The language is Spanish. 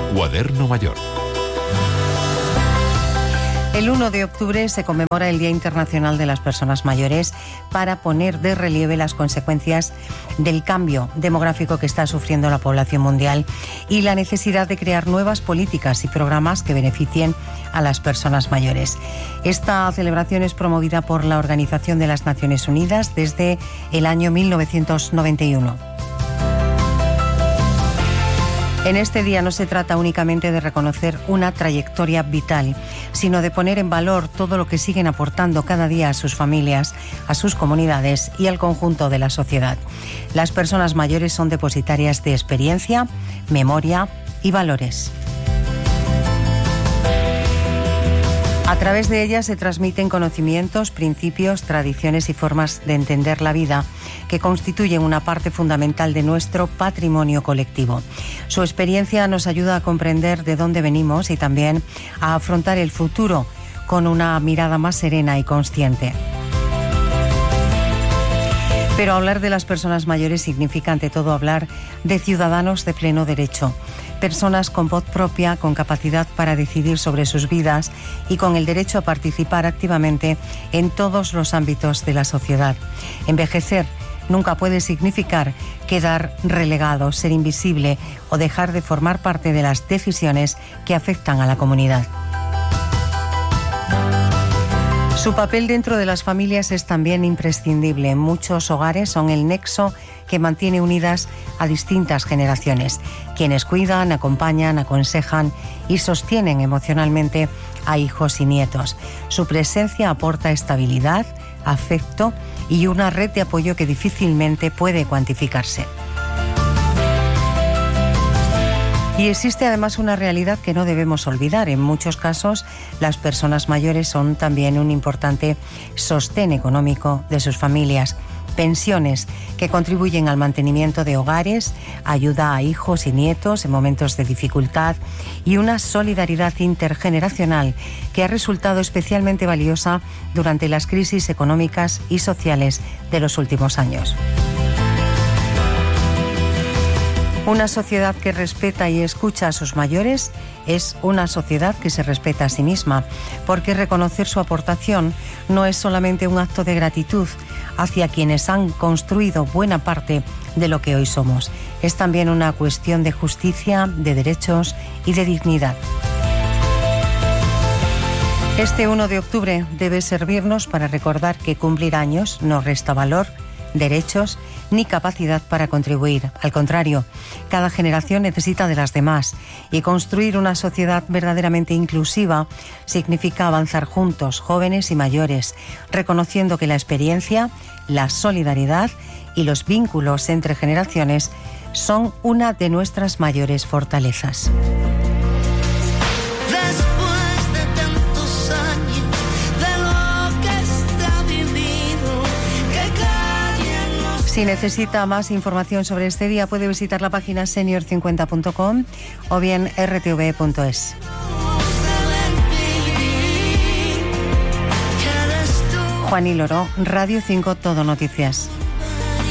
Cuaderno Mayor. El 1 de octubre se conmemora el Día Internacional de las Personas Mayores para poner de relieve las consecuencias del cambio demográfico que está sufriendo la población mundial y la necesidad de crear nuevas políticas y programas que beneficien a las personas mayores. Esta celebración es promovida por la Organización de las Naciones Unidas desde el año 1991. En este día no se trata únicamente de reconocer una trayectoria vital, sino de poner en valor todo lo que siguen aportando cada día a sus familias, a sus comunidades y al conjunto de la sociedad. Las personas mayores son depositarias de experiencia, memoria y valores. A través de ellas se transmiten conocimientos, principios, tradiciones y formas de entender la vida que constituyen una parte fundamental de nuestro patrimonio colectivo. Su experiencia nos ayuda a comprender de dónde venimos y también a afrontar el futuro con una mirada más serena y consciente. Pero hablar de las personas mayores significa ante todo hablar de ciudadanos de pleno derecho, personas con voz propia, con capacidad para decidir sobre sus vidas y con el derecho a participar activamente en todos los ámbitos de la sociedad. Envejecer nunca puede significar quedar relegado, ser invisible o dejar de formar parte de las decisiones que afectan a la comunidad. Su papel dentro de las familias es también imprescindible. Muchos hogares son el nexo que mantiene unidas a distintas generaciones, quienes cuidan, acompañan, aconsejan y sostienen emocionalmente a hijos y nietos. Su presencia aporta estabilidad, afecto y una red de apoyo que difícilmente puede cuantificarse. Y existe además una realidad que no debemos olvidar. En muchos casos, las personas mayores son también un importante sostén económico de sus familias. Pensiones que contribuyen al mantenimiento de hogares, ayuda a hijos y nietos en momentos de dificultad y una solidaridad intergeneracional que ha resultado especialmente valiosa durante las crisis económicas y sociales de los últimos años. Una sociedad que respeta y escucha a sus mayores es una sociedad que se respeta a sí misma, porque reconocer su aportación no es solamente un acto de gratitud hacia quienes han construido buena parte de lo que hoy somos. Es también una cuestión de justicia, de derechos y de dignidad. Este 1 de octubre debe servirnos para recordar que cumplir años no resta valor, derechos ni capacidad para contribuir. Al contrario, cada generación necesita de las demás y construir una sociedad verdaderamente inclusiva significa avanzar juntos, jóvenes y mayores, reconociendo que la experiencia, la solidaridad y los vínculos entre generaciones son una de nuestras mayores fortalezas. Si necesita más información sobre este día, puede visitar la página senior50.com o bien rtv.es. Juan y Loro, Radio 5 Todo Noticias.